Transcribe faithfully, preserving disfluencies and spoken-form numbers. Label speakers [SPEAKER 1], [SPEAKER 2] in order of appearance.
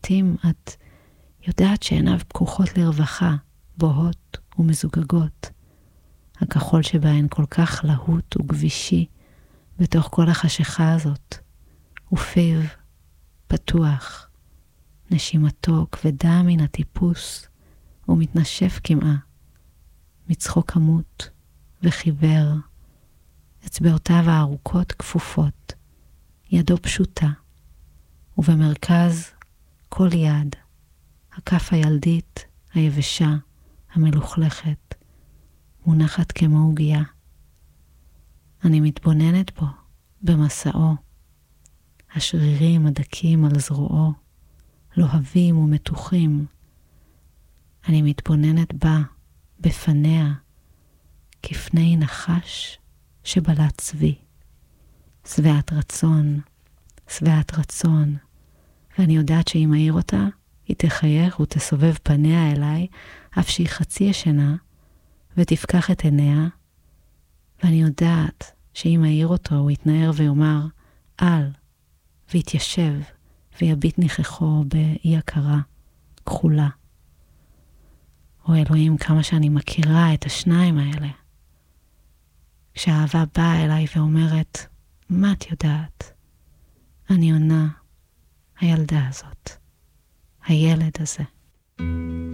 [SPEAKER 1] לעתים את יודעת שעיניו פקוחות לרווחה, בוהות ומזוגגות. הכחול שבהן כל כך להוט וגבישי בתוך כל החשיכה הזאת, ופיו פתוח, נשימתו כבדה מן הטיפוס ומתנשף כמעה, מצחוק כמות וחיוור, אצבעותיו הארוכות כפופות, ידו פשוטה, ובמרכז כל יד, הכף הילדית, היבשה, המלוכלכת, מונחת כמו עוגיה. אני מתבוננת בו, במסעו, השרירים הדקים על זרועו, לוהבים ומתוחים. אני מתבוננת בה, בפניה, כפני נחש שבלט צבי. שבעת רצון, שבעת רצון, ואני יודעת שאם אעיר אותה, היא תחייך ותסובב פניה אליי, אף שהיא חצי ישנה, ותפקח את עיניה, ואני יודעת שאם אעיר אותו, הוא יתנער ויאמר, על, ויתיישב, ויביט ניחכו באי הכרה, כחולה. או אלוהים, כמה שאני מכירה את השניים האלה. כשהאהבה באה אליי ואומרת, מה את יודעת? אני עונה, הילדה הזאת, הילד הזה.